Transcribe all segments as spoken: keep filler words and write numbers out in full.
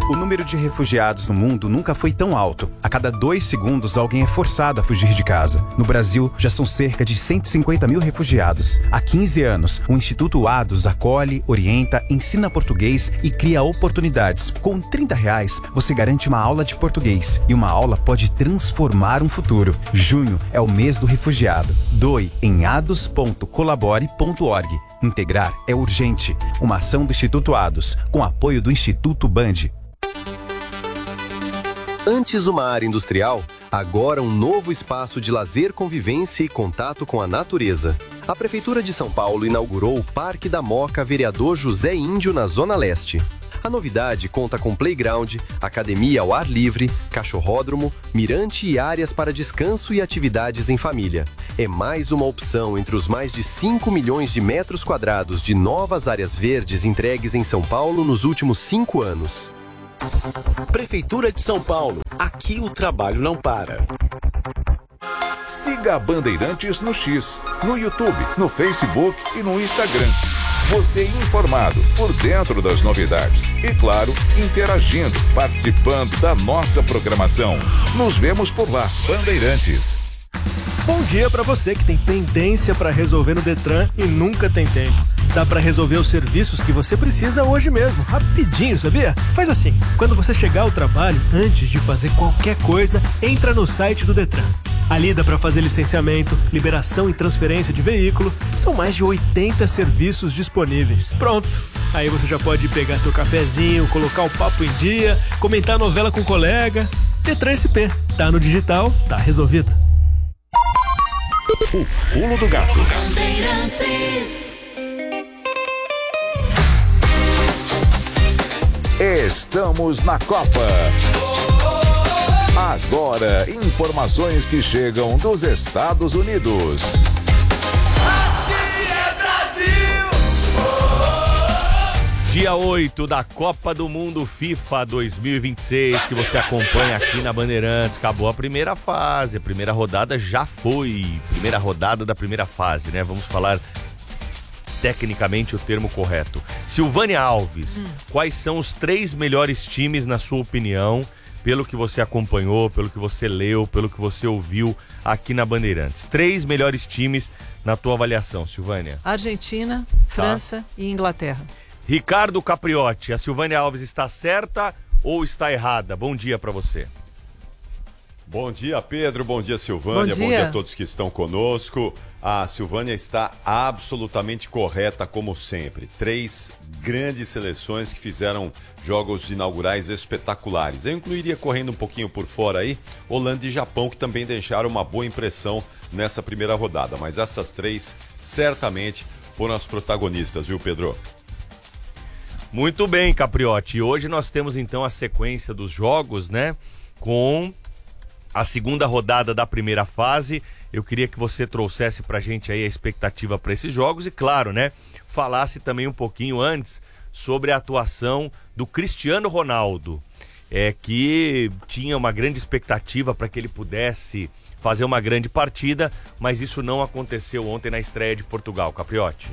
O número de refugiados no mundo nunca foi tão alto. A cada dois segundos, alguém é forçado a fugir de casa. No Brasil, já são cerca de cento e cinquenta mil refugiados. Há quinze anos, o Instituto Ados acolhe, orienta, ensina português e cria oportunidades. Com trinta reais, você garante uma aula de português. E uma aula pode transformar um futuro. Junho é o mês do refugiado. Doe em ados ponto colabore ponto org. Integrar é urgente. Uma ação do Instituto Ados, com apoio do Instituto Band. Antes uma área industrial, agora um novo espaço de lazer, convivência e contato com a natureza. A Prefeitura de São Paulo inaugurou o Parque da Moca Vereador José Índio na Zona Leste. A novidade conta com playground, academia ao ar livre, cachorródromo, mirante e áreas para descanso e atividades em família. É mais uma opção entre os mais de cinco milhões de metros quadrados de novas áreas verdes entregues em São Paulo nos últimos cinco anos. Prefeitura de São Paulo. Aqui o trabalho não para. Siga a Bandeirantes no X, no YouTube, no Facebook e no Instagram. Você informado, por dentro das novidades. E claro, interagindo, participando da nossa programação. Nos vemos por lá, Bandeirantes. Bom dia para você que tem pendência para resolver no Detran e nunca tem tempo. Dá para resolver os serviços que você precisa hoje mesmo, rapidinho, sabia? Faz assim, quando você chegar ao trabalho, antes de fazer qualquer coisa, entra no site do Detran. Ali dá para fazer licenciamento, liberação e transferência de veículo. São mais de oitenta serviços disponíveis. Pronto! Aí você já pode pegar seu cafezinho, colocar o papo em dia, comentar a novela com o colega. Detran S P. Tá no digital, tá resolvido. O pulo do gato. Estamos na Copa. Agora, informações que chegam dos Estados Unidos. Aqui é Brasil! Dia oito da Copa do Mundo FIFA dois mil e vinte e seis, que você acompanha aqui na Bandeirantes. Acabou a primeira fase, a primeira rodada já foi. Primeira rodada da primeira fase, né? Vamos falar tecnicamente o termo correto. Silvânia Alves, hum. quais são os três melhores times, na sua opinião, pelo que você acompanhou, pelo que você leu, pelo que você ouviu aqui na Bandeirantes? Três melhores times na tua avaliação, Silvânia. Argentina, França tá. e Inglaterra. Ricardo Capriotti, a Silvânia Alves está certa ou está errada? Bom dia para você. Bom dia, Pedro. Bom dia, Silvânia. Bom dia. Bom dia a todos que estão conosco. A Silvânia está absolutamente correta, como sempre. Três grandes seleções que fizeram jogos inaugurais espetaculares. Eu incluiria, correndo um pouquinho por fora aí, Holanda e Japão, que também deixaram uma boa impressão nessa primeira rodada. Mas essas três, certamente, foram as protagonistas, viu, Pedro? Muito bem, Capriotti. Hoje nós temos, então, a sequência dos jogos, né? Com a segunda rodada da primeira fase. Eu queria que você trouxesse pra gente aí a expectativa para esses jogos e, claro, né, falasse também um pouquinho antes sobre a atuação do Cristiano Ronaldo, é, que tinha uma grande expectativa para que ele pudesse fazer uma grande partida, mas isso não aconteceu ontem na estreia de Portugal. Capriotti.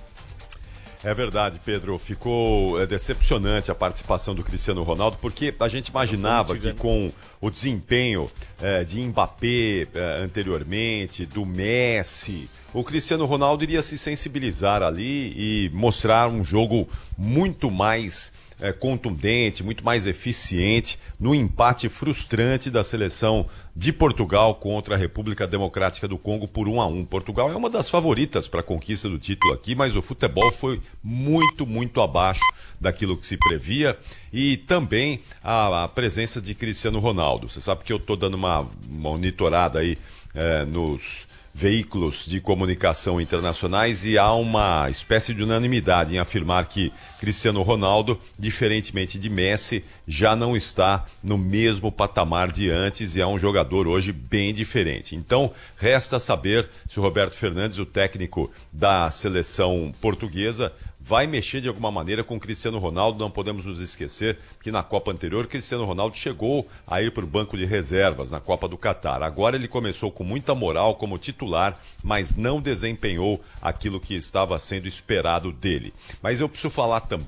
É verdade, Pedro. Ficou é, decepcionante a participação do Cristiano Ronaldo, porque a gente imaginava que com o desempenho é, de Mbappé é, anteriormente, do Messi, o Cristiano Ronaldo iria se sensibilizar ali e mostrar um jogo muito mais é, contundente, muito mais eficiente no empate frustrante da seleção de Portugal contra a República Democrática do Congo por um a um. Portugal é uma das favoritas para a conquista do título aqui, mas o futebol foi muito, muito abaixo daquilo que se previa, e também a, a presença de Cristiano Ronaldo. Você sabe que eu estou dando uma monitorada aí é, nos veículos de comunicação internacionais e há uma espécie de unanimidade em afirmar que Cristiano Ronaldo, diferentemente de Messi, já não está no mesmo patamar de antes e é um jogador hoje bem diferente. Então, resta saber se o Roberto Fernandes, o técnico da seleção portuguesa, vai mexer de alguma maneira com o Cristiano Ronaldo. Não podemos nos esquecer que na Copa anterior, Cristiano Ronaldo chegou a ir para o banco de reservas na Copa do Catar. Agora ele começou com muita moral como titular, mas não desempenhou aquilo que estava sendo esperado dele. Mas eu preciso falar também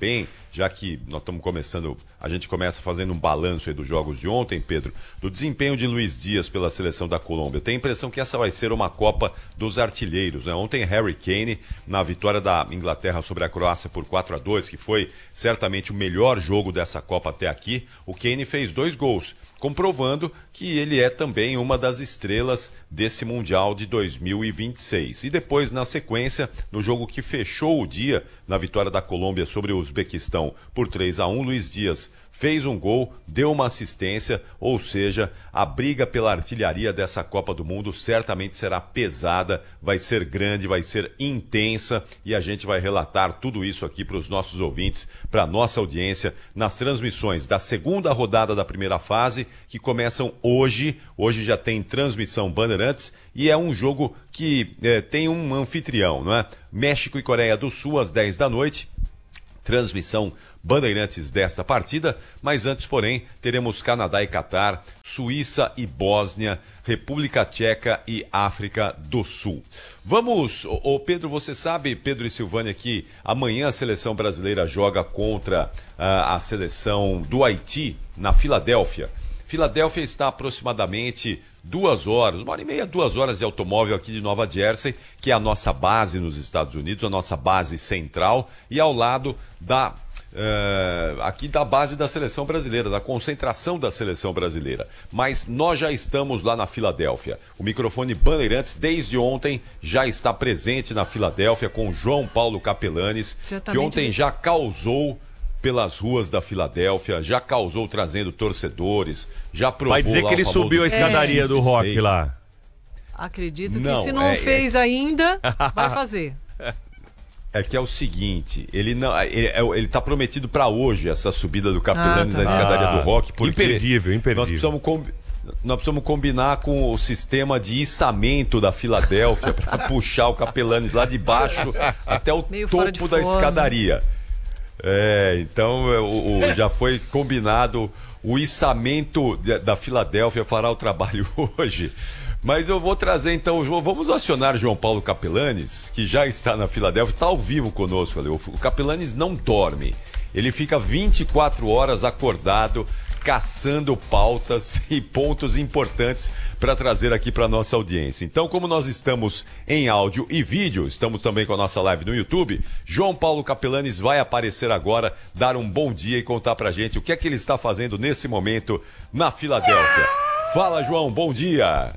já que nós estamos começando, a gente começa fazendo um balanço aí dos jogos de ontem, Pedro, do desempenho de Luiz Dias pela seleção da Colômbia. Eu tenho a impressão que essa vai ser uma Copa dos artilheiros, né? Ontem Harry Kane, na vitória da Inglaterra sobre a Croácia por quatro a dois, que foi certamente o melhor jogo dessa Copa até aqui, o Kane fez dois gols, comprovando que ele é também uma das estrelas desse Mundial de dois mil e vinte e seis. E depois, na sequência, no jogo que fechou o dia, na vitória da Colômbia sobre o Uzbequistão por três a um, Luiz Dias fez um gol, deu uma assistência, ou seja, a briga pela artilharia dessa Copa do Mundo certamente será pesada, vai ser grande, vai ser intensa, e a gente vai relatar tudo isso aqui para os nossos ouvintes, para a nossa audiência, nas transmissões da segunda rodada da primeira fase, que começam hoje. Hoje já tem transmissão Bandeirantes, e é um jogo que é, tem um anfitrião, não é? México e Coreia do Sul às dez da noite. Transmissão Bandeirantes desta partida, mas antes, porém, teremos Canadá e Catar, Suíça e Bósnia, República Tcheca e África do Sul. Vamos, ô, ô Pedro, você sabe, Pedro e Silvânia, que amanhã a seleção brasileira joga contra uh, a seleção do Haiti na Filadélfia. Filadélfia está aproximadamente duas horas, uma hora e meia, duas horas de automóvel aqui de Nova Jersey, que é a nossa base nos Estados Unidos, a nossa base central, e ao lado da uh, aqui da base da seleção brasileira, da concentração da seleção brasileira. Mas nós já estamos lá na Filadélfia. O microfone Bandeirantes, desde ontem, já está presente na Filadélfia com João Paulo Capelanes, que ontem já causou pelas ruas da Filadélfia, já causou trazendo torcedores, já provou. Vai dizer lá que ele o famoso subiu a escadaria É. do rock lá. Acredito que Não, se não é- fez ainda, vai fazer. É que é o seguinte, ele não, ele, é- ele tá prometido para hoje essa subida do Capelanes Ah, tá. na escadaria Ah, do rock, porque imperdível, imperdível. nós precisamos combi- nós precisamos combinar com o sistema de içamento da Filadélfia para puxar o Capelanes lá de baixo até o Meio fora de topo da forma. escadaria. É, então é, o, o- já foi combinado, o içamento da, da Filadélfia fará o trabalho hoje. Mas eu vou trazer então, João, vamos acionar João Paulo Capelanes, que já está na Filadélfia, está ao vivo conosco ali. O Capelanes não dorme, ele fica vinte e quatro horas acordado, caçando pautas e pontos importantes para trazer aqui para nossa audiência. Então, como nós estamos em áudio e vídeo, estamos também com a nossa live no YouTube, João Paulo Capelanes vai aparecer agora, dar um bom dia e contar pra gente o que é que ele está fazendo nesse momento na Filadélfia. Fala, João, bom dia!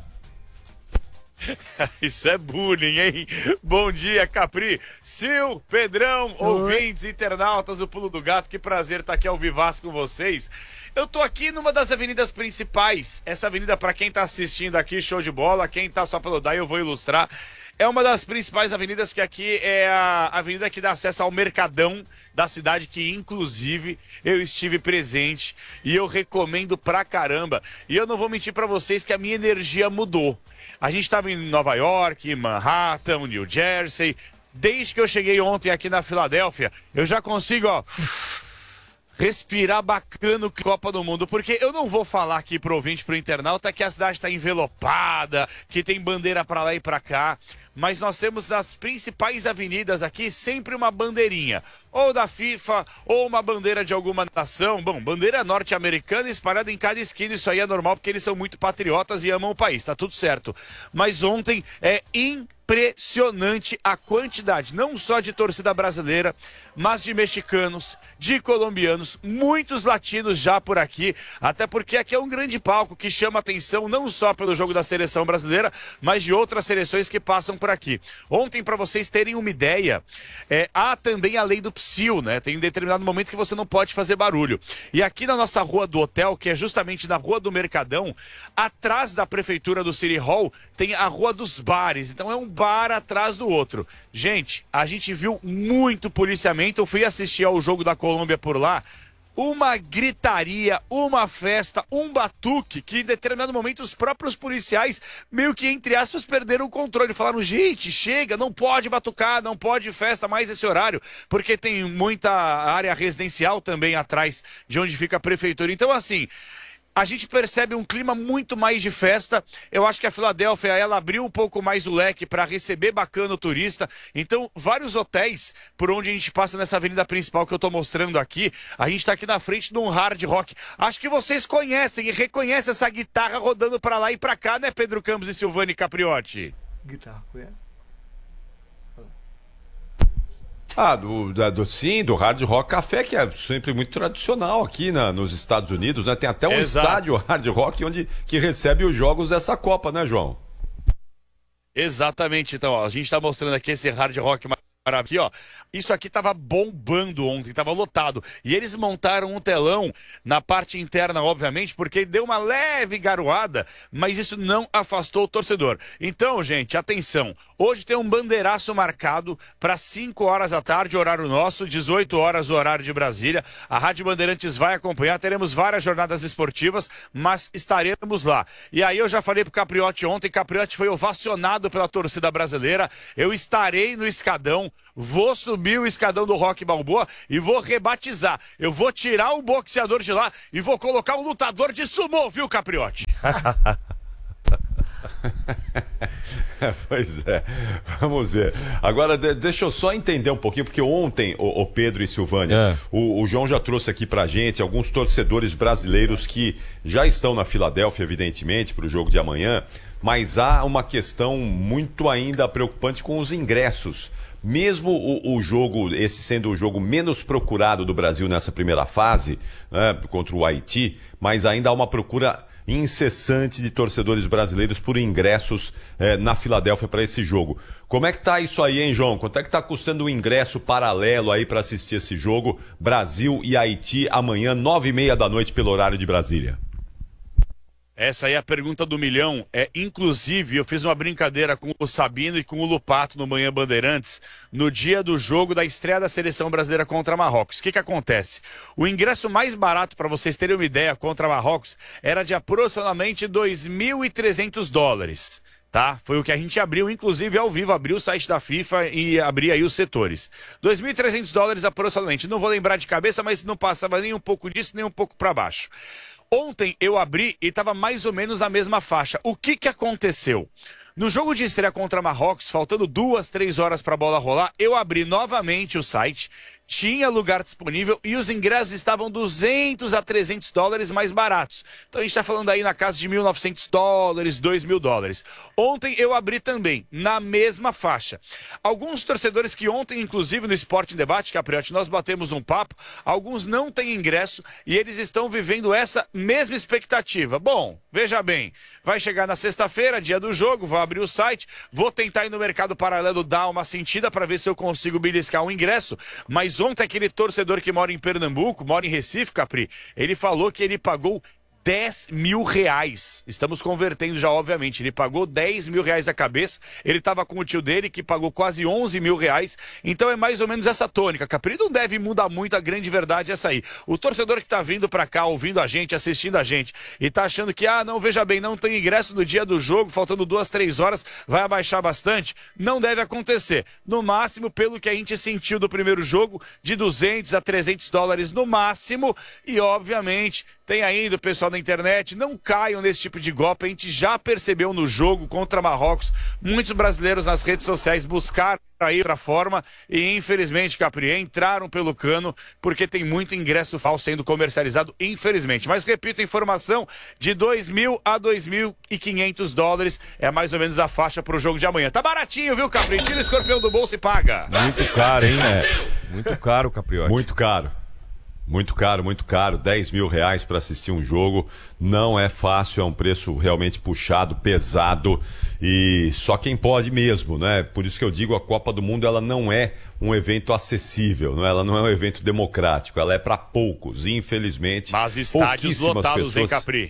Isso é bullying, hein? Bom dia, Capri, Sil, Pedrão, Oi. ouvintes, internautas do Pulo do Gato, que prazer estar aqui ao vivaço com vocês. Eu tô aqui numa das avenidas principais. Essa avenida, para quem tá assistindo aqui, show de bola. Quem tá só pelo D A I, eu vou ilustrar. É uma das principais avenidas, porque aqui é a avenida que dá acesso ao Mercadão da cidade, que inclusive eu estive presente e eu recomendo pra caramba. E eu não vou mentir pra vocês que a minha energia mudou. A gente tava em Nova York, Manhattan, New Jersey. Desde que eu cheguei ontem aqui na Filadélfia, eu já consigo, ó, respirar bacana o Copa do Mundo, porque eu não vou falar aqui pro ouvinte, pro internauta, que a cidade tá envelopada, que tem bandeira pra lá e pra cá, mas nós temos nas principais avenidas aqui sempre uma bandeirinha, ou da FIFA, ou uma bandeira de alguma nação. Bom, bandeira norte-americana espalhada em cada esquina, isso aí é normal, porque eles são muito patriotas e amam o país, tá tudo certo. Mas ontem é impressionante a quantidade, não só de torcida brasileira, mas de mexicanos, de colombianos, muitos latinos já por aqui, até porque aqui é um grande palco que chama atenção não só pelo jogo da seleção brasileira, mas de outras seleções que passam por aqui. Ontem, para vocês terem uma ideia, é, há também a lei do psil, né? Tem um determinado momento que você não pode fazer barulho. E aqui na nossa rua do hotel, que é justamente na rua do Mercadão, atrás da prefeitura do City Hall, tem a rua dos bares. Então é um bar atrás do outro. Gente, a gente viu muito policiamento. Eu fui assistir ao jogo da Colômbia por lá. Uma gritaria, uma festa, um batuque, que em determinado momento os próprios policiais, meio que entre aspas, perderam o controle. Falaram, gente, chega, não pode batucar, não pode festa mais esse horário, porque tem muita área residencial também atrás de onde fica a prefeitura. Então, assim, a gente percebe um clima muito mais de festa. Eu acho que a Filadélfia, ela abriu um pouco mais o leque para receber bacana o turista. Então, vários hotéis por onde a gente passa nessa avenida principal que eu tô mostrando aqui, a gente tá aqui na frente de um hard rock. Acho que vocês conhecem e reconhecem essa guitarra rodando para lá e para cá, né, Pedro Campos e Silvane Capriotti? Guitarra, conhece? Ah, do, da- do, sim, do Hard Rock Café, que é sempre muito tradicional aqui na, nos Estados Unidos, né? Tem até um Exato. estádio Hard Rock onde que recebe os jogos dessa Copa, né, João? Exatamente, então, ó, a gente tá mostrando aqui esse hard rock maravilhoso, ó. Isso aqui tava bombando ontem, tava lotado. E eles montaram um telão na parte interna, obviamente, porque deu uma leve garoada, mas isso não afastou o torcedor. Então, gente, atenção. Hoje tem um bandeiraço marcado para cinco horas da tarde, horário nosso, dezoito horas, o horário de Brasília. A Rádio Bandeirantes vai acompanhar, teremos várias jornadas esportivas, mas estaremos lá. E aí eu já falei pro Capriotti ontem, Capriotti foi ovacionado pela torcida brasileira. Eu estarei no escadão, vou subir o escadão do Rock Balboa e vou rebatizar. Eu vou tirar o boxeador de lá e vou colocar o lutador de sumô, viu, Capriotti? Pois é, vamos ver. Agora, de- deixa eu só entender um pouquinho, porque ontem, o, o Pedro e Silvânia, É. o, o João já trouxe aqui pra gente alguns torcedores brasileiros que já estão na Filadélfia, evidentemente, para o jogo de amanhã, mas há uma questão muito ainda preocupante com os ingressos. Mesmo o, o jogo, esse sendo o jogo menos procurado do Brasil nessa primeira fase, né, contra o Haiti, mas ainda há uma procura incessante de torcedores brasileiros por ingressos eh, na Filadélfia para esse jogo. Como é que tá isso aí, hein, João? Quanto é que tá custando o ingresso paralelo aí para assistir esse jogo Brasil e Haiti amanhã, nove e meia da noite pelo horário de Brasília? Essa aí é a pergunta do milhão. É, inclusive, eu fiz uma brincadeira com o Sabino e com o Lupato no Manhã Bandeirantes no dia do jogo da estreia da seleção brasileira contra Marrocos. O que que acontece? O ingresso mais barato, para vocês terem uma ideia, contra Marrocos, era de aproximadamente dois mil e trezentos dólares. Tá? Foi o que a gente abriu, inclusive ao vivo, abriu o site da FIFA e abri aí os setores. dois mil e trezentos dólares aproximadamente. Não vou lembrar de cabeça, mas não passava nem um pouco disso, nem um pouco para baixo. Ontem eu abri e estava mais ou menos na mesma faixa. O que que aconteceu? No jogo de estreia contra Marrocos, faltando duas, três horas para a bola rolar, eu abri novamente o site, tinha lugar disponível e os ingressos estavam duzentos a trezentos dólares mais baratos. Então a gente está falando aí na casa de mil e novecentos dólares, dois mil dólares. Ontem eu abri também, na mesma faixa. Alguns torcedores que ontem, inclusive no Esporte em Debate, Capriotti, nós batemos um papo, alguns não têm ingresso e eles estão vivendo essa mesma expectativa. Bom, veja bem, vai chegar na sexta-feira, dia do jogo, vou abrir o site, vou tentar ir no mercado paralelo dar uma sentida para ver se eu consigo beliscar um ingresso, mas ontem aquele torcedor que mora em Pernambuco, mora em Recife, Capri, ele falou que ele pagou dez mil reais. Estamos convertendo já, obviamente. Ele pagou dez mil reais a cabeça. Ele estava com o tio dele, que pagou quase onze mil reais. Então é mais ou menos essa tônica. Capri, não deve mudar muito, a grande verdade é essa aí. O torcedor que está vindo para cá, ouvindo a gente, assistindo a gente, e tá achando que, ah, não, veja bem, não tem ingresso no dia do jogo, faltando duas, três horas, vai abaixar bastante. Não deve acontecer. No máximo, pelo que a gente sentiu do primeiro jogo, de duzentos a trezentos dólares no máximo. E, obviamente, tem ainda o pessoal da internet, não caiam nesse tipo de golpe. A gente já percebeu no jogo contra Marrocos, muitos brasileiros nas redes sociais buscaram aí outra forma e infelizmente, Capri, entraram pelo cano porque tem muito ingresso falso sendo comercializado, infelizmente. Mas repito, a informação de dois mil a dois mil e quinhentos dólares é mais ou menos a faixa pro jogo de amanhã. Tá baratinho, viu, Capri? Tira o escorpião do bolso e paga. Muito caro, hein? É. Muito caro, Capriotti. Muito caro. Muito caro, muito caro. dez mil reais para assistir um jogo não é fácil, é um preço realmente puxado, pesado e só quem pode mesmo, né? Por isso que eu digo, a Copa do Mundo ela não é um evento acessível, não é? Ela não é um evento democrático, ela é para poucos, infelizmente. Mas estádios lotados, pessoas... hein, Capri?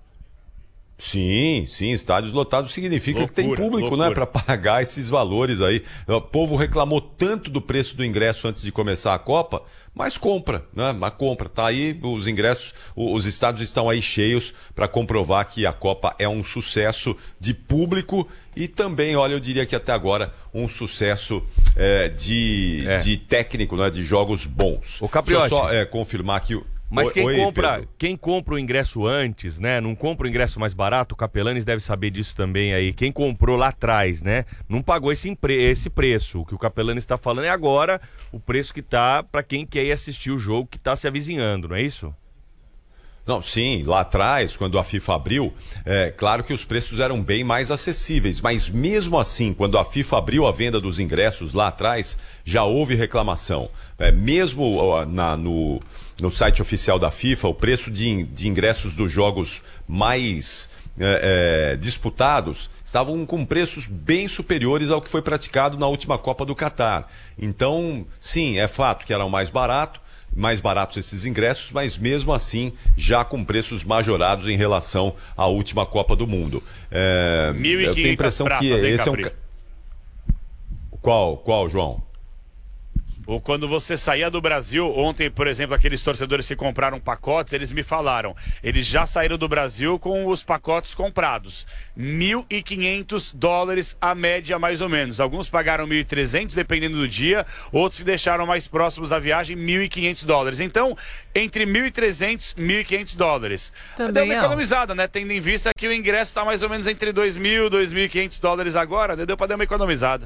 Sim, sim, estádios lotados significa Loucura, que tem público, loucura. né, para pagar esses valores aí. O povo reclamou tanto do preço do ingresso antes de começar a Copa, mas compra, né? Mas compra, tá aí os ingressos, os estádios estão aí cheios para comprovar que a Copa é um sucesso de público e também, olha, eu diria que até agora um sucesso é, de, É. de técnico, né, de jogos bons. O Capriotti. Deixa eu só é, confirmar que o Mas Oi, quem, oi, compra, Pedro. quem compra o ingresso antes, né? Não compra o ingresso mais barato, o Capelanes deve saber disso também aí. Quem comprou lá atrás, né? Não pagou esse, impre- esse preço. O que o Capelanes está falando é agora o preço que tá para quem quer ir assistir o jogo que tá se avizinhando, não é isso? Não, sim, lá atrás, quando a FIFA abriu, é claro que os preços eram bem mais acessíveis, mas mesmo assim, quando a FIFA abriu a venda dos ingressos lá atrás, já houve reclamação. É, mesmo ó, na, no, no site oficial da FIFA, o preço de, de ingressos dos jogos mais é, é, disputados estavam com preços bem superiores ao que foi praticado na última Copa do Catar. Então, sim, é fato que eram mais baratos, mais baratos esses ingressos, mas mesmo assim já com preços majorados em relação à última Copa do Mundo. É, mil e eu tenho a impressão pratas, que hein, esse é um... Capri? ca- Qual, qual, João? Ou quando você saía do Brasil, ontem, por exemplo, aqueles torcedores que compraram pacotes, eles me falaram, eles já saíram do Brasil com os pacotes comprados. mil e quinhentos dólares a média, mais ou menos. Alguns pagaram mil e trezentos, dependendo do dia, outros que deixaram mais próximos da viagem, mil e quinhentos dólares. Então, entre mil e trezentos e mil e quinhentos dólares. Também deu uma é economizada, né? Tendo em vista que o ingresso está mais ou menos entre dois mil e dois mil e quinhentos dólares agora, deu para dar uma economizada.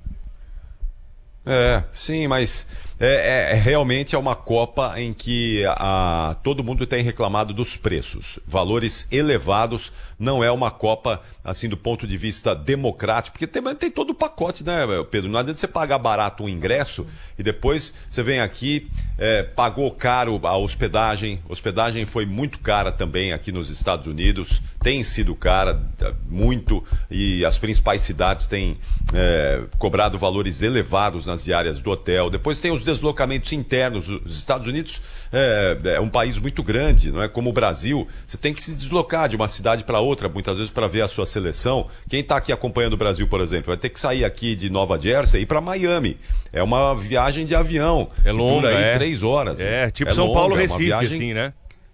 É, sim, mas é, é- é realmente é uma Copa em que a, todo mundo tem reclamado dos preços. Valores elevados, não é uma Copa, assim, do ponto de vista democrático, porque tem, tem todo o pacote, né, Pedro? Não adianta você pagar barato um ingresso e depois você vem aqui, é, pagou caro a hospedagem, hospedagem foi muito cara também aqui nos Estados Unidos, tem sido cara, muito, e as principais cidades têm é, cobrado valores elevados nas diárias do hotel. Depois tem os deslocamentos internos. Os Estados Unidos é, é um país muito grande, não é como o Brasil. Você tem que se deslocar de uma cidade para outra, muitas vezes para ver a sua seleção. Quem está aqui acompanhando o Brasil, por exemplo, vai ter que sair aqui de Nova Jersey e ir para Miami. É uma viagem de avião. É que longa, dura aí é. três horas. É, tipo É São longa, Paulo, é uma Recife, viagem- assim, né?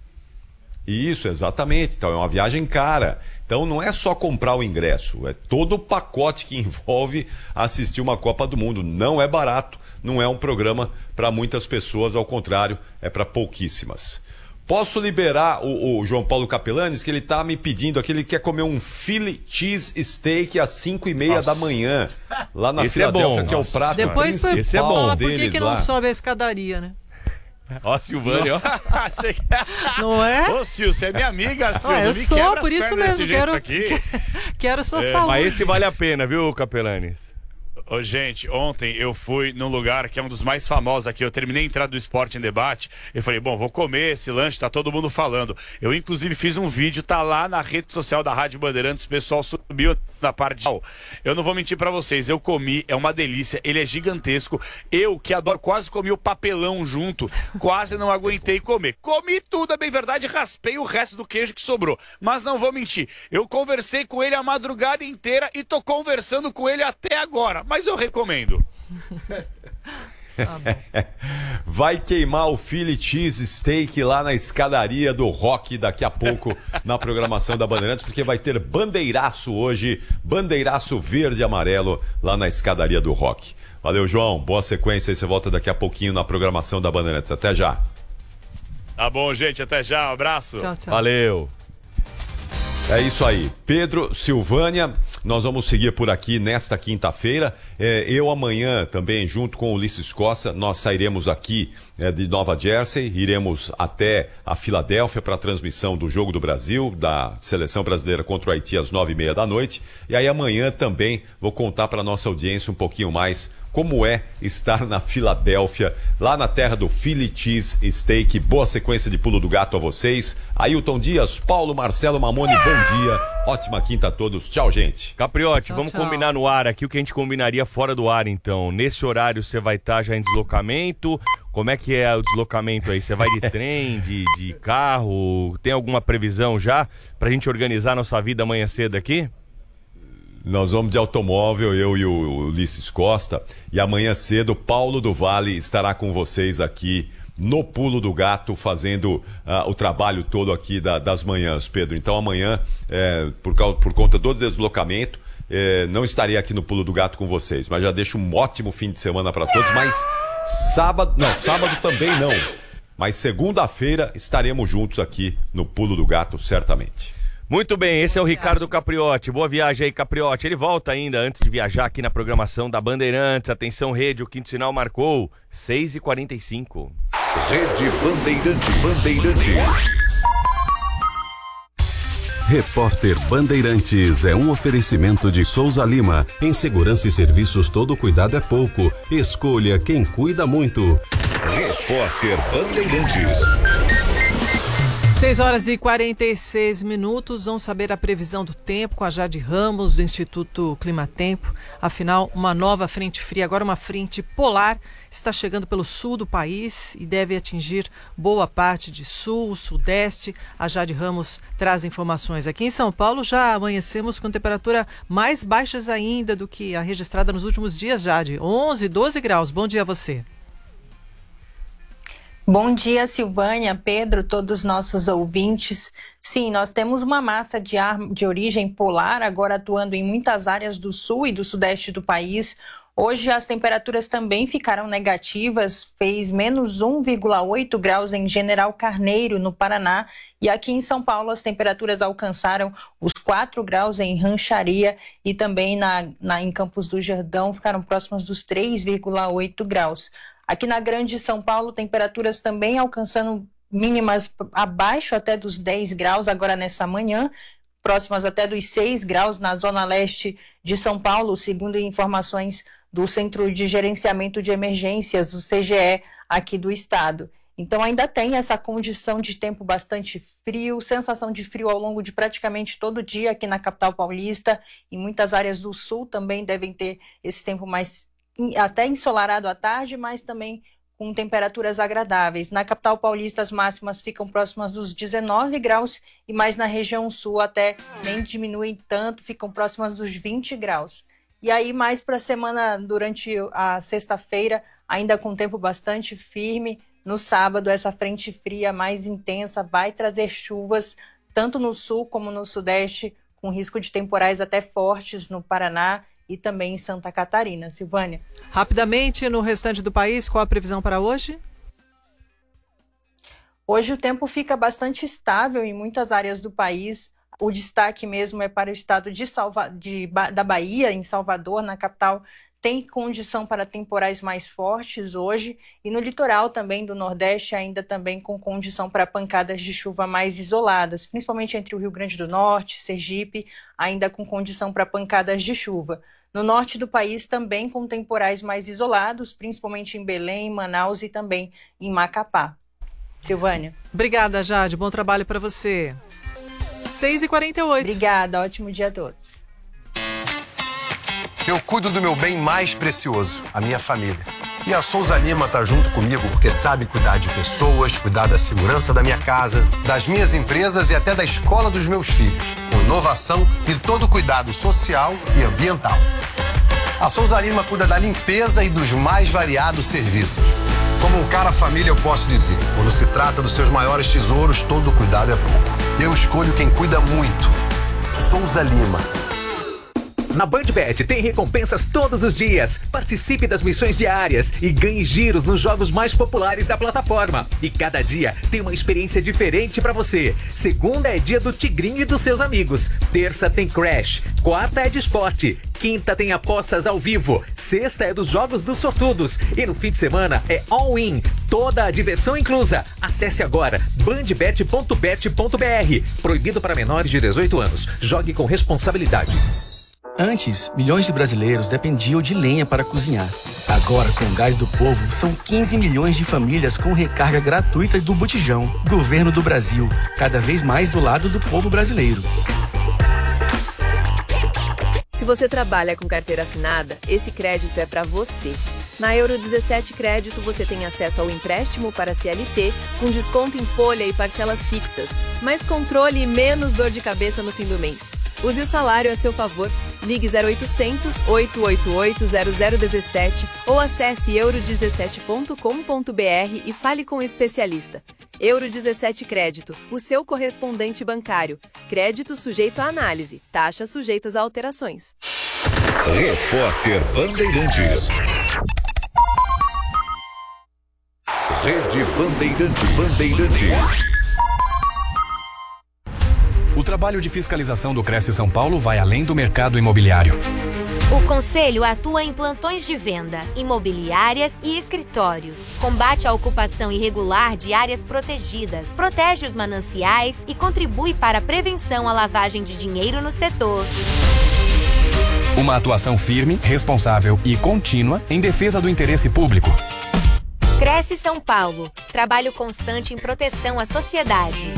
Isso, exatamente. Então é uma viagem cara. Então não é só comprar o ingresso, é todo o pacote que envolve assistir uma Copa do Mundo. Não é barato, não é um programa para muitas pessoas, ao contrário, é para pouquíssimas. Posso liberar o, o João Paulo Capelanes, que ele está me pedindo aqui, ele quer comer um Philly Cheese Steak às cinco e meia da manhã, lá na Esse é Filadélfia, bom. que é o Nossa. prato Depois principal Esse é bom. fala por que, deles que não lá. sobe a escadaria, né? Ó, Silvânia, ó. Você- Não é? Ô, Sil, você é minha amiga, Sil. Ah, não eu me sou, quebra as por isso pernas mesmo. desse jeito Quero, aqui. quero sua saúde. Mas esse vale a pena, viu, Capelanes? Ô, gente, ontem eu fui num lugar que é um dos mais famosos aqui. Eu terminei a entrada do Esporte em Debate. Eu falei, bom, vou comer esse lanche, tá todo mundo falando. Eu, inclusive, fiz um vídeo, tá lá na rede social da Rádio Bandeirantes. O pessoal subiu na parte de... Eu não vou mentir pra vocês, eu comi, é uma delícia. Ele é gigantesco. Eu, que adoro, quase comi o papelão junto. Quase não aguentei comer. Comi tudo, é bem verdade, raspei o resto do queijo que sobrou. Mas não vou mentir, eu conversei com ele a madrugada inteira e tô conversando com ele até agora. Mas eu recomendo. Vai queimar o Philly Cheese Steak lá na escadaria do Rock daqui a pouco na programação da Bandeirantes, porque vai ter bandeiraço hoje, bandeiraço verde e amarelo lá na escadaria do Rock. Valeu, João. Boa sequência e você volta daqui a pouquinho na programação da Bandeirantes. Até já. Tá bom, gente. Até já. Um abraço. Tchau, tchau. Valeu. É isso aí. Pedro, Silvânia, nós vamos seguir por aqui nesta quinta-feira. É, eu amanhã também, junto com o Ulisses Costa, nós sairemos aqui é, de Nova Jersey, iremos até a Filadélfia para a transmissão do Jogo do Brasil, da Seleção Brasileira contra o Haiti às nove e meia da noite. E aí amanhã também vou contar para a nossa audiência um pouquinho mais como é estar na Filadélfia, lá na terra do Philly Cheese Steak. Boa sequência de Pulo do Gato a vocês. Ailton Dias, Paulo Marcelo Mamone, bom dia. Ótima quinta a todos. Tchau, gente. Capriote, Tchau, vamos tchau. combinar no ar aqui o que a gente combinaria fora do ar, então. Nesse horário você vai estar já em deslocamento. Como é que é o deslocamento aí? Você vai de trem, de, de carro? Tem alguma previsão já pra gente organizar nossa vida amanhã cedo aqui? Nós vamos de automóvel, eu e o Ulisses Costa. E amanhã cedo, Paulo do Vale estará com vocês aqui no Pulo do Gato, fazendo uh, o trabalho todo aqui da, das manhãs, Pedro. Então amanhã, é, por, causa, por conta do deslocamento, é, não estarei aqui no Pulo do Gato com vocês. Mas já deixo um ótimo fim de semana para todos. Mas sábado, não, sábado também não. Mas segunda-feira estaremos juntos aqui no Pulo do Gato, certamente. Muito bem, esse é o Ricardo Capriotti. Boa viagem aí, Capriotti. Ele volta ainda antes de viajar aqui na programação da Bandeirantes. Atenção, rede, o quinto sinal marcou seis e quarenta e cinco. Rede Bandeirantes. Bandeirantes. Repórter Bandeirantes é um oferecimento de Souza Lima. Em segurança e serviços, todo cuidado é pouco. Escolha quem cuida muito. Repórter Bandeirantes. seis horas e quarenta e seis minutos. Vamos saber a previsão do tempo com a Jade Ramos, do Instituto Climatempo. Afinal, uma nova frente fria, agora uma frente polar, está chegando pelo sul do país e deve atingir boa parte de sul, sudeste. A Jade Ramos traz informações. Aqui em São Paulo já amanhecemos com temperatura mais baixas ainda do que a registrada nos últimos dias, Jade. onze, doze graus. Bom dia a você. Bom dia, Silvânia, Pedro, todos os nossos ouvintes. Sim, nós temos uma massa de ar de origem polar agora atuando em muitas áreas do sul e do sudeste do país. Hoje as temperaturas também ficaram negativas, fez menos um vírgula oito graus em General Carneiro, no Paraná, e aqui em São Paulo as temperaturas alcançaram os quatro graus em Rancharia e também na, na, em Campos do Jordão ficaram próximas dos três vírgula oito graus. Aqui na Grande São Paulo, temperaturas também alcançando mínimas abaixo até dos dez graus agora nessa manhã, próximas até dos seis graus na zona leste de São Paulo, segundo informações do Centro de Gerenciamento de Emergências, do C G E, aqui do estado. Então ainda tem essa condição de tempo bastante frio, sensação de frio ao longo de praticamente todo o dia aqui na capital paulista. Em muitas áreas do sul também devem ter esse tempo mais até ensolarado à tarde, mas também com temperaturas agradáveis. Na capital paulista as máximas ficam próximas dos dezenove graus e mais na região sul até nem diminuem tanto, ficam próximas dos vinte graus. E aí mais para a semana, durante a sexta-feira, ainda com tempo bastante firme. No sábado essa frente fria mais intensa vai trazer chuvas tanto no sul como no sudeste, com risco de temporais até fortes no Paraná e também em Santa Catarina. Silvânia. Rapidamente, no restante do país, qual a previsão para hoje? Hoje o tempo fica bastante estável em muitas áreas do país. O destaque mesmo é para o estado de Salva... de... da Bahia, em Salvador, na capital, tem condição para temporais mais fortes hoje, e no litoral também do Nordeste ainda também com condição para pancadas de chuva mais isoladas, principalmente entre o Rio Grande do Norte, Sergipe, ainda com condição para pancadas de chuva. No norte do país também com temporais mais isolados, principalmente em Belém, Manaus e também em Macapá. Silvânia. Obrigada, Jade. Bom trabalho para você. seis e quarenta e oito. Obrigada. Ótimo dia a todos. Eu cuido do meu bem mais precioso, a minha família. E a Souza Lima tá junto comigo porque sabe cuidar de pessoas, cuidar da segurança da minha casa, das minhas empresas e até da escola dos meus filhos, com inovação e todo cuidado social e ambiental. A Souza Lima cuida da limpeza e dos mais variados serviços. Como um cara família, eu posso dizer, quando se trata dos seus maiores tesouros, todo cuidado é pouco. Eu escolho quem cuida muito. Souza Lima. Na BandBet tem recompensas todos os dias. Participe das missões diárias e ganhe giros nos jogos mais populares da plataforma. E cada dia tem uma experiência diferente pra você. Segunda é dia do Tigrinho e dos seus amigos. Terça tem Crash. Quarta é de esporte. Quinta tem apostas ao vivo. Sexta é dos jogos dos sortudos. E no fim de semana é all-in. Toda a diversão inclusa. Acesse agora bandbet ponto bet ponto br. Proibido para menores de dezoito anos. Jogue com responsabilidade. Antes, milhões de brasileiros dependiam de lenha para cozinhar. Agora, com o Gás do Povo, são quinze milhões de famílias com recarga gratuita do botijão. Governo do Brasil, cada vez mais do lado do povo brasileiro. Se você trabalha com carteira assinada, esse crédito é para você. Na Euro dezessete Crédito, você tem acesso ao empréstimo para C L T, com desconto em folha e parcelas fixas, mais controle e menos dor de cabeça no fim do mês. Use o salário a seu favor. Ligue zero oitocentos, oito oito oito, zero zero um sete ou acesse euro dezessete ponto com ponto br e fale com o especialista. Euro dezessete Crédito, o seu correspondente bancário. Crédito sujeito à análise. Taxas sujeitas a alterações. Repórter Bandeirantes. Rede Bandeirantes. Bandeirantes. O trabalho de fiscalização do Cresce São Paulo vai além do mercado imobiliário. O Conselho atua em plantões de venda, imobiliárias e escritórios. Combate a ocupação irregular de áreas protegidas, protege os mananciais e contribui para a prevenção à lavagem de dinheiro no setor. Uma atuação firme, responsável e contínua em defesa do interesse público. Cresce São Paulo. Trabalho constante em proteção à sociedade.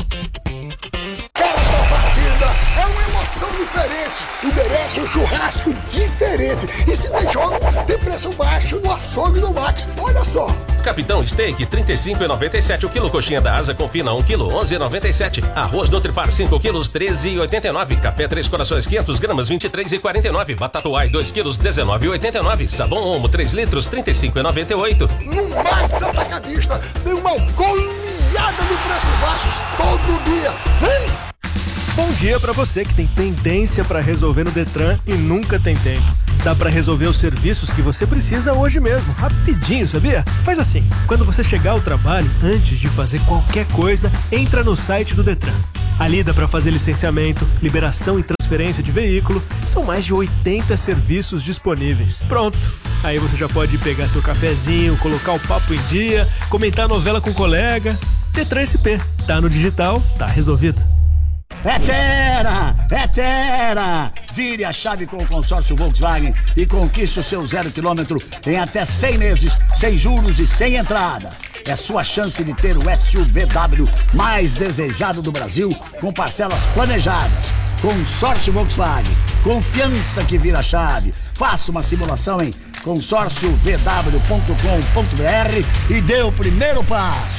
É uma emoção diferente e merece um churrasco diferente. E se tem jogo, tem preço baixo no açougue do Max. Olha só. Capitão Steak, trinta e cinco reais e noventa e sete centavos o quilo. Coxinha da Asa Confina, um quilo, onze reais e noventa e sete centavos. Arroz do Tripar, cinco quilos, treze reais e oitenta e nove centavos. Café Três Corações, quinhentas gramas, vinte e três reais e quarenta e nove centavos. Batata Uai, dois quilos, dezenove reais e oitenta e nove centavos. Sabão Omo, três litros, trinta e cinco reais e noventa e oito centavos. No Max Atacadista tem uma goleada de preços baixos todo dia. Vem! Bom dia para você que tem pendência para resolver no Detran e nunca tem tempo. Dá para resolver os serviços que você precisa hoje mesmo, rapidinho, sabia? Faz assim, quando você chegar ao trabalho, antes de fazer qualquer coisa, entra no site do Detran. Ali dá para fazer licenciamento, liberação e transferência de veículo. São mais de oitenta serviços disponíveis. Pronto! Aí você já pode pegar seu cafezinho, colocar o papo em dia, comentar a novela com o colega. Detran S P. Tá no digital, tá resolvido. É Tera! É Tera! Vire a chave com o consórcio Volkswagen e conquiste o seu zero quilômetro em até cem meses, sem juros e sem entrada. É sua chance de ter o S U V W mais desejado do Brasil, com parcelas planejadas. Consórcio Volkswagen. Confiança que vira chave. Faça uma simulação em consórcio v w ponto com ponto b r e dê o primeiro passo.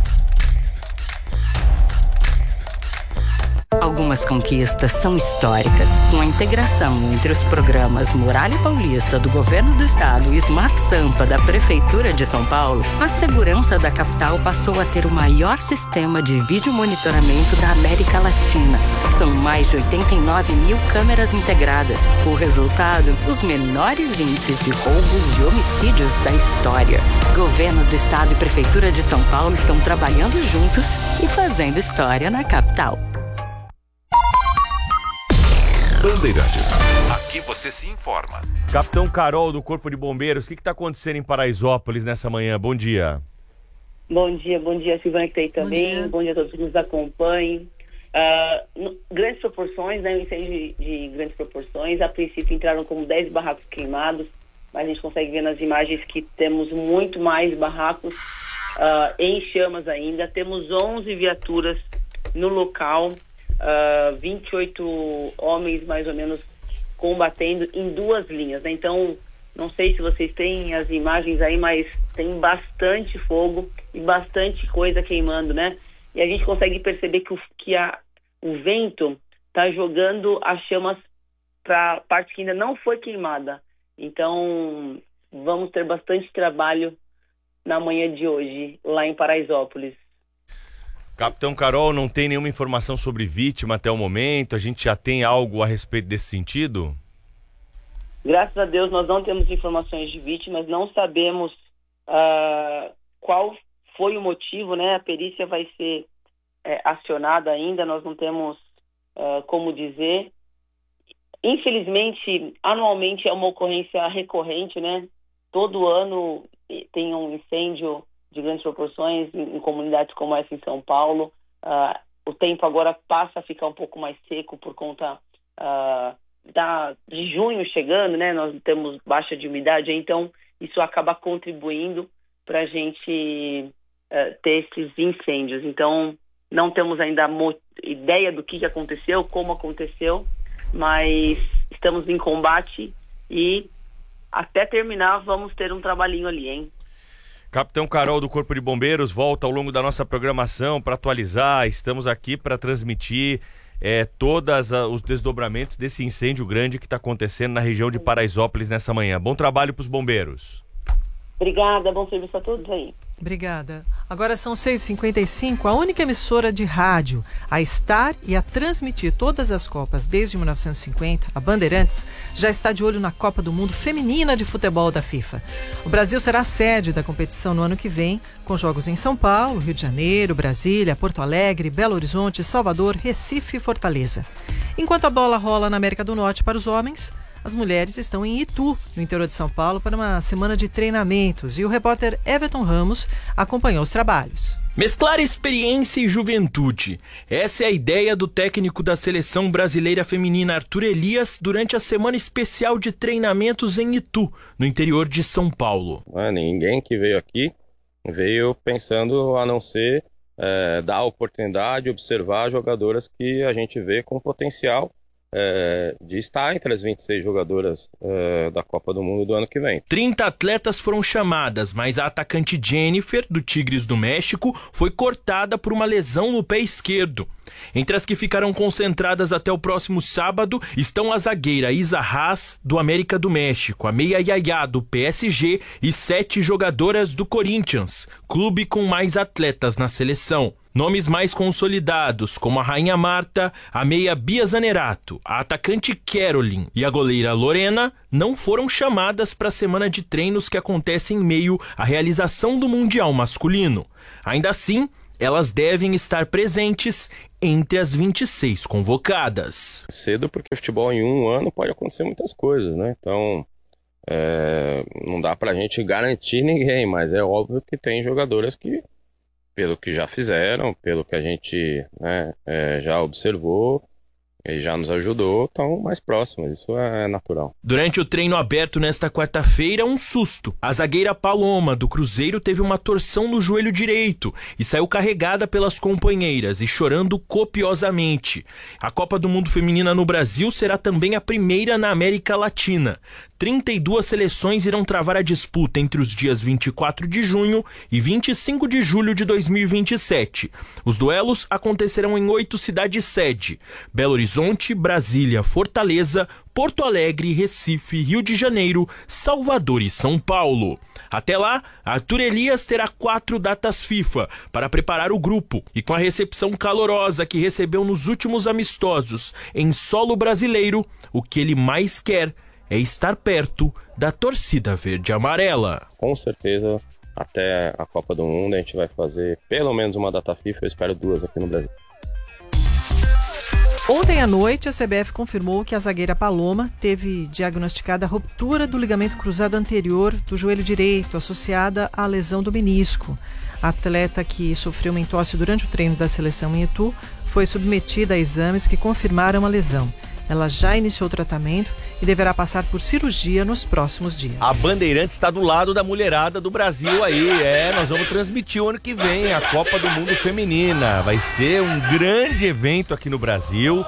Algumas conquistas são históricas. Com a integração entre os programas Muralha Paulista do Governo do Estado e Smart Sampa da Prefeitura de São Paulo, a segurança da capital passou a ter o maior sistema de vídeo monitoramento da América Latina. São mais de oitenta e nove mil câmeras integradas. O resultado, os menores índices de roubos e homicídios da história. Governo do Estado e Prefeitura de São Paulo estão trabalhando juntos e fazendo história na capital. Bandeirantes. Aqui você se informa. Capitão Carol, do Corpo de Bombeiros, o que está acontecendo em Paraisópolis nessa manhã? Bom dia. Bom dia, bom dia, Silvana, que está aí também. Bom dia. Bom dia a todos que nos acompanhem. Uh, no, grandes proporções, né? Um incêndio de, de grandes proporções. A princípio entraram como dez barracos queimados, mas a gente consegue ver nas imagens que temos muito mais barracos uh, em chamas ainda. Temos onze viaturas no local. Uh, vinte e oito homens mais ou menos combatendo em duas linhas, né? Então, não sei se vocês têm as imagens aí, mas tem bastante fogo e bastante coisa queimando, né? E a gente consegue perceber que o, que a, o vento está jogando as chamas para a parte que ainda não foi queimada. Então, vamos ter bastante trabalho na manhã de hoje, lá em Paraisópolis. Capitão Carol, não tem nenhuma informação sobre vítima até o momento? A gente já tem algo a respeito desse sentido? Graças a Deus nós não temos informações de vítimas, não sabemos uh, qual foi o motivo, né? A perícia vai ser é, acionada ainda, nós não temos uh, como dizer. Infelizmente, anualmente é uma ocorrência recorrente, né? Todo ano tem um incêndio de grandes proporções em, em comunidades como essa em São Paulo. Uh, o tempo agora passa a ficar um pouco mais seco por conta uh, da, de junho chegando, né? Nós temos baixa de umidade, então isso acaba contribuindo para a gente uh, ter esses incêndios. Então, não temos ainda ideia do que aconteceu, como aconteceu, mas estamos em combate e até terminar vamos ter um trabalhinho ali, hein? Capitão Carol, do Corpo de Bombeiros, volta ao longo da nossa programação para atualizar. Estamos aqui para transmitir é, todos os desdobramentos desse incêndio grande que está acontecendo na região de Paraisópolis nessa manhã. Bom trabalho para os bombeiros. Obrigada, bom serviço a todos aí. Obrigada. Agora são seis e cinquenta e cinco, a única emissora de rádio a estar e a transmitir todas as Copas desde mil novecentos e cinquenta, a Bandeirantes, já está de olho na Copa do Mundo Feminina de Futebol da FIFA. O Brasil será a sede da competição no ano que vem, com jogos em São Paulo, Rio de Janeiro, Brasília, Porto Alegre, Belo Horizonte, Salvador, Recife e Fortaleza. Enquanto a bola rola na América do Norte para os homens, as mulheres estão em Itu, no interior de São Paulo, para uma semana de treinamentos, e o repórter Everton Ramos acompanhou os trabalhos. Mesclar experiência e juventude. Essa é a ideia do técnico da seleção brasileira feminina Arthur Elias durante a semana especial de treinamentos em Itu, no interior de São Paulo. Ah, ninguém que veio aqui veio pensando a não ser é, dar oportunidade, observar jogadoras que a gente vê com potencial É, de estar entre as vinte e seis jogadoras é, da Copa do Mundo do ano que vem. trinta atletas foram chamadas, mas a atacante Jennifer, do Tigres do México, foi cortada por uma lesão no pé esquerdo. Entre as que ficarão concentradas até o próximo sábado estão a zagueira Isa Haas, do América do México, a meia Yaya, do P S G e sete jogadoras do Corinthians, clube com mais atletas na seleção. Nomes mais consolidados, como a rainha Marta, a meia Bia Zanerato, a atacante Caroline e a goleira Lorena, não foram chamadas para a semana de treinos que acontece em meio à realização do Mundial masculino. Ainda assim, elas devem estar presentes entre as vinte e seis convocadas. Cedo, porque o futebol em um ano pode acontecer muitas coisas, né? Então, é, não dá pra gente garantir ninguém, mas é óbvio que tem jogadoras que, pelo que já fizeram, pelo que a gente né, é, já observou e já nos ajudou, estão mais próximos, isso é natural. Durante o treino aberto nesta quarta-feira, um susto. A zagueira Paloma, do Cruzeiro, teve uma torção no joelho direito e saiu carregada pelas companheiras e chorando copiosamente. A Copa do Mundo Feminina no Brasil será também a primeira na América Latina. trinta e duas seleções irão travar a disputa entre os dias vinte e quatro de junho e vinte e cinco de julho de dois mil e vinte e sete. Os duelos acontecerão em oito cidades-sede: Belo Horizonte, Brasília, Fortaleza, Porto Alegre, Recife, Rio de Janeiro, Salvador e São Paulo. Até lá, Arthur Elias terá quatro datas FIFA para preparar o grupo e com a recepção calorosa que recebeu nos últimos amistosos em solo brasileiro, o que ele mais quer é estar perto da torcida verde e amarela. Com certeza, até a Copa do Mundo a gente vai fazer pelo menos uma data FIFA, eu espero duas aqui no Brasil. Ontem à noite, a C B F confirmou que a zagueira Paloma teve diagnosticada a ruptura do ligamento cruzado anterior do joelho direito, associada à lesão do menisco. A atleta, que sofreu uma entorse durante o treino da seleção em Itu, foi submetida a exames que confirmaram a lesão. Ela já iniciou o tratamento e deverá passar por cirurgia nos próximos dias. A Bandeirantes está do lado da mulherada do Brasil aí. É, nós vamos transmitir o ano que vem a Copa do Mundo Feminina. Vai ser um grande evento aqui no Brasil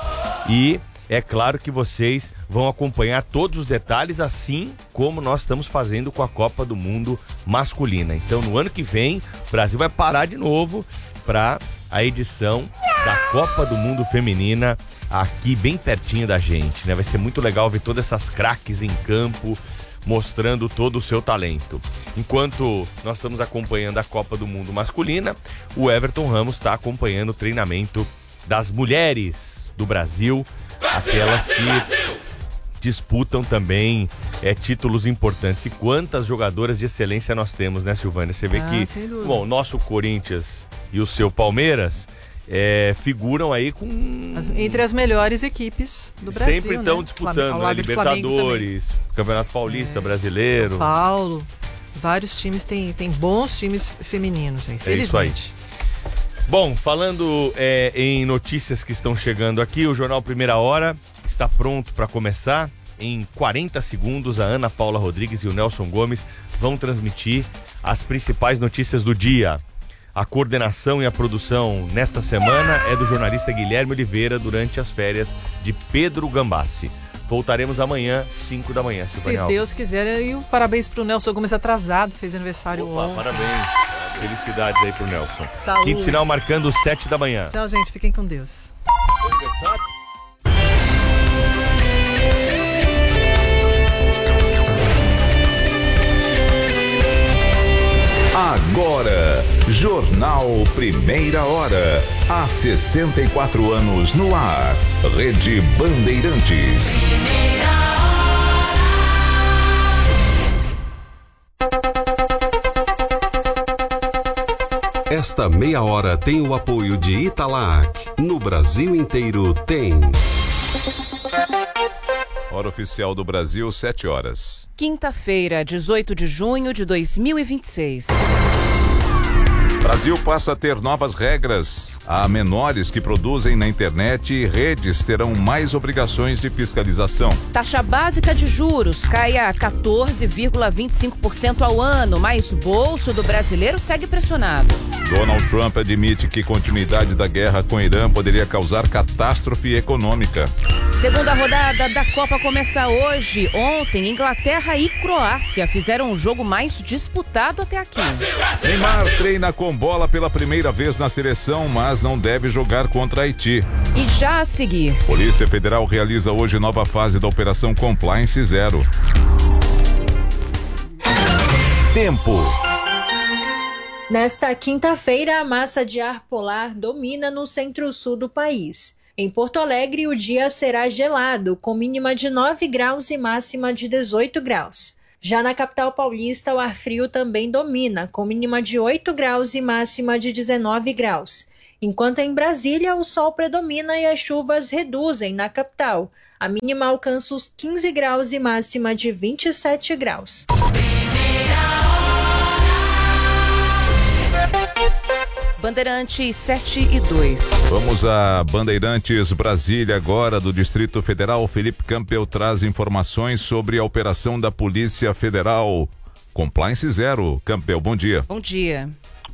e é claro que vocês vão acompanhar todos os detalhes, assim como nós estamos fazendo com a Copa do Mundo Masculina. Então, no ano que vem, o Brasil vai parar de novo para a edição da Copa do Mundo Feminina aqui bem pertinho da gente, né? Vai ser muito legal ver todas essas craques em campo mostrando todo o seu talento. Enquanto nós estamos acompanhando a Copa do Mundo Masculina, o Everton Ramos está acompanhando o treinamento das mulheres do Brasil, aquelas que disputam também é, títulos importantes. E quantas jogadoras de excelência nós temos, né, Silvânia? Você vê ah, que, bom, nosso Corinthians e o seu Palmeiras É, figuram aí com... As, entre as melhores equipes do Brasil, sempre estão né? disputando, né? Libertadores, Campeonato Paulista, é, Brasileiro. São Paulo, vários times, tem, tem bons times femininos, infelizmente. É isso aí. Bom, falando é, em notícias que estão chegando aqui, o Jornal Primeira Hora está pronto para começar. Em quarenta segundos, a Ana Paula Rodrigues e o Nelson Gomes vão transmitir as principais notícias do dia. A coordenação e a produção nesta semana é do jornalista Guilherme Oliveira durante as férias de Pedro Gambassi. Voltaremos amanhã, cinco da manhã. Se Deus quiser, e um parabéns pro Nelson Gomes atrasado, fez aniversário Opa, ontem. Parabéns. Felicidades aí pro Nelson. Saúde. Quinto sinal marcando sete da manhã. Tchau, gente. Fiquem com Deus. Aniversário? Agora, Jornal Primeira Hora. Há sessenta e quatro anos no ar. Rede Bandeirantes. Esta meia hora tem o apoio de Italac. No Brasil inteiro tem. Hora oficial do Brasil, sete horas. Quinta-feira, dezoito de junho de dois mil e vinte e seis. Brasil passa a ter novas regras. Há menores que produzem na internet e redes terão mais obrigações de fiscalização. Taxa básica de juros cai a quatorze vírgula vinte e cinco por cento ao ano, mas o bolso do brasileiro segue pressionado. Donald Trump admite que continuidade da guerra com o Irã poderia causar catástrofe econômica. Segunda rodada da Copa começa hoje. Ontem, Inglaterra e Croácia fizeram o jogo mais disputado até aqui. Neymar treina com bola pela primeira vez na seleção, mas não deve jogar contra Haiti. E já a seguir, Polícia Federal realiza hoje nova fase da Operação Compliance Zero. Tempo. Nesta quinta-feira, a massa de ar polar domina no centro-sul do país. Em Porto Alegre, o dia será gelado, com mínima de nove graus e máxima de dezoito graus. Já na capital paulista, o ar frio também domina, com mínima de oito graus e máxima de dezenove graus. Enquanto em Brasília, o sol predomina e as chuvas reduzem na capital. A mínima alcança os quinze graus e máxima de vinte e sete graus. Bandeirantes sete e dois. Vamos a Bandeirantes Brasília agora, do Distrito Federal. Felipe Campbell traz informações sobre a operação da Polícia Federal Compliance Zero. Campbell, bom dia. Bom dia.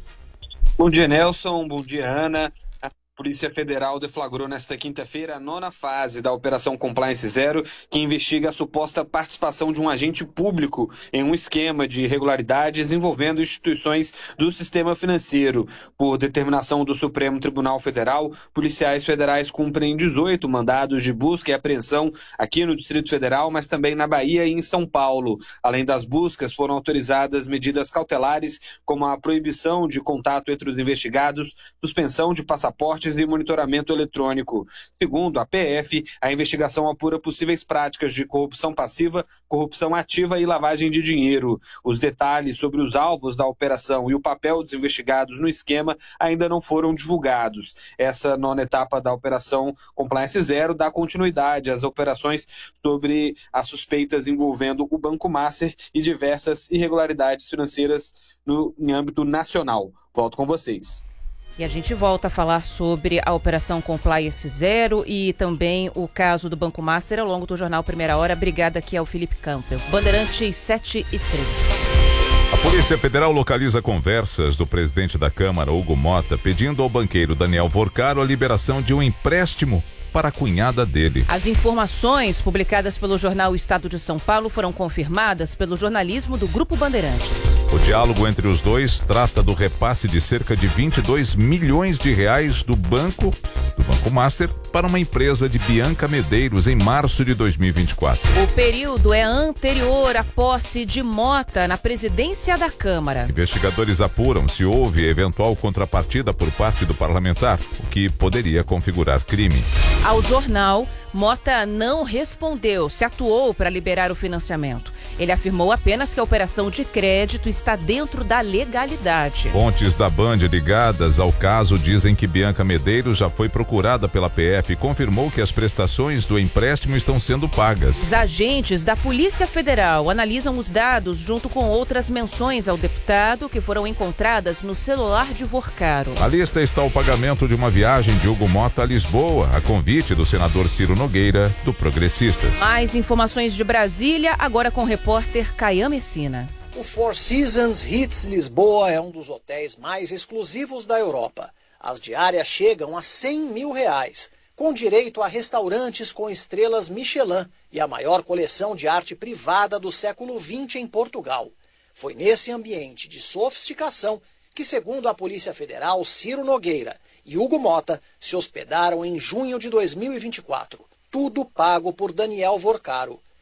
Bom dia, Nelson. Bom dia, Ana. A Polícia Federal deflagrou nesta quinta-feira a nona fase da Operação Compliance Zero, que investiga a suposta participação de um agente público em um esquema de irregularidades envolvendo instituições do sistema financeiro. Por determinação do Supremo Tribunal Federal, policiais federais cumprem dezoito mandados de busca e apreensão aqui no Distrito Federal, mas também na Bahia e em São Paulo. Além das buscas, foram autorizadas medidas cautelares, como a proibição de contato entre os investigados, suspensão de passaporte e monitoramento eletrônico. Segundo a P F, a investigação apura possíveis práticas de corrupção passiva, corrupção ativa e lavagem de dinheiro. Os detalhes sobre os alvos da operação e o papel dos investigados no esquema ainda não foram divulgados. Essa nona etapa da Operação Compliance Zero dá continuidade às operações sobre as suspeitas envolvendo o Banco Master e diversas irregularidades financeiras no em âmbito nacional. Volto com vocês. E a gente volta a falar sobre a Operação Compliance Zero e também o caso do Banco Master ao longo do Jornal Primeira Hora. Obrigada aqui ao Felipe Campbell. Bandeirantes sete e três. A Polícia Federal localiza conversas do presidente da Câmara, Hugo Mota, pedindo ao banqueiro Daniel Vorcaro a liberação de um empréstimo para a cunhada dele. As informações publicadas pelo jornal Estado de São Paulo foram confirmadas pelo jornalismo do Grupo Bandeirantes. O diálogo entre os dois trata do repasse de cerca de vinte e dois milhões de reais do banco, do Banco Master, para uma empresa de Bianca Medeiros em março de dois mil e vinte e quatro. O período é anterior à posse de Mota na presidência da Câmara. Investigadores apuram se houve eventual contrapartida por parte do parlamentar, o que poderia configurar crime. Ao jornal, Mota não respondeu se atuou para liberar o financiamento. Ele afirmou apenas que a operação de crédito está dentro da legalidade. Fontes da Band ligadas ao caso dizem que Bianca Medeiros já foi procurada pela P F e confirmou que as prestações do empréstimo estão sendo pagas. Os agentes da Polícia Federal analisam os dados junto com outras menções ao deputado que foram encontradas no celular de Vorcaro. Na lista está o pagamento de uma viagem de Hugo Mota a Lisboa, a convite do senador Ciro Nogueira, do Progressistas. Mais informações de Brasília, agora com o repórter Caian Messina. O Four Seasons Hits Lisboa é um dos hotéis mais exclusivos da Europa. As diárias chegam a cem mil reais, com direito a restaurantes com estrelas Michelin e a maior coleção de arte privada do século vinte em Portugal. Foi nesse ambiente de sofisticação que, segundo a Polícia Federal, Ciro Nogueira e Hugo Mota se hospedaram em junho de dois mil e vinte e quatro. Tudo pago por Daniel Vorcaro.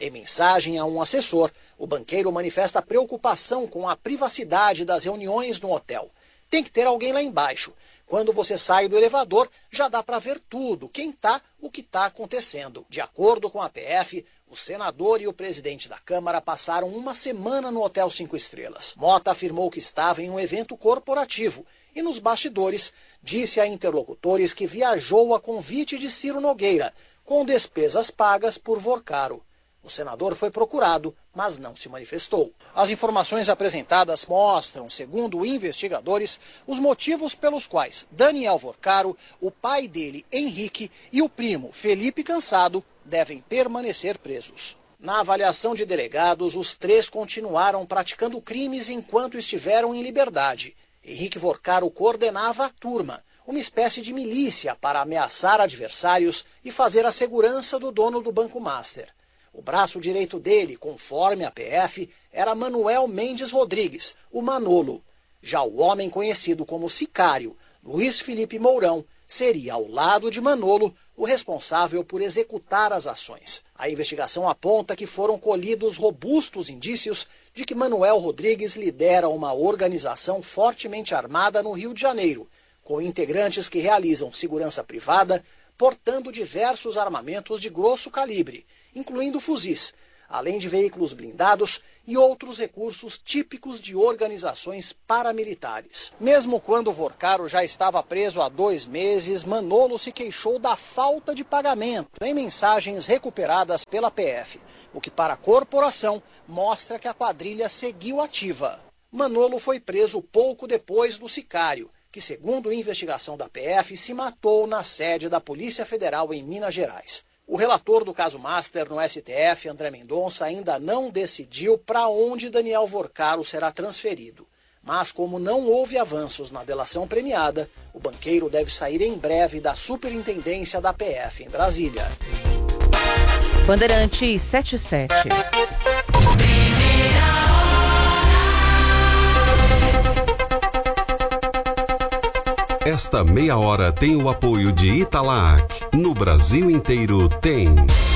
Em mensagem a um assessor, o banqueiro manifesta preocupação com a privacidade das reuniões no hotel. Tem que ter alguém lá embaixo. Quando você sai do elevador, já dá para ver tudo, quem está, o que está acontecendo. De acordo com a P F, o senador e o presidente da Câmara passaram uma semana no Hotel Cinco Estrelas. Mota afirmou que estava em um evento corporativo e, nos bastidores, disse a interlocutores que viajou a convite de Ciro Nogueira, com despesas pagas por Vorcaro. O senador foi procurado, mas não se manifestou. As informações apresentadas mostram, segundo investigadores, os motivos pelos quais Daniel Vorcaro, o pai dele, Henrique, e o primo, Felipe Cansado, devem permanecer presos. Na avaliação de delegados, os três continuaram praticando crimes enquanto estiveram em liberdade. Henrique Vorcaro coordenava a turma, uma espécie de milícia para ameaçar adversários e fazer a segurança do dono do Banco Master. O braço direito dele, conforme a P F, era Manuel Mendes Rodrigues, o Manolo. Já o homem conhecido como sicário, Luiz Felipe Mourão, seria, ao lado de Manolo, o responsável por executar as ações. A investigação aponta que foram colhidos robustos indícios de que Manuel Rodrigues lidera uma organização fortemente armada no Rio de Janeiro, com integrantes que realizam segurança privada, portando diversos armamentos de grosso calibre, incluindo fuzis, além de veículos blindados e outros recursos típicos de organizações paramilitares. Mesmo quando Vorcaro já estava preso há dois meses, Manolo se queixou da falta de pagamento em mensagens recuperadas pela P F, o que para a corporação mostra que a quadrilha seguiu ativa. Manolo foi preso pouco depois do sicário, que, segundo a investigação da P F, se matou na sede da Polícia Federal em Minas Gerais. O relator do caso Master no S T F, André Mendonça, ainda não decidiu para onde Daniel Vorcaro será transferido. Mas, como não houve avanços na delação premiada, o banqueiro deve sair em breve da superintendência da P F em Brasília. Bandeirantes setenta e sete. Esta meia hora tem o apoio de Italac. No Brasil inteiro tem.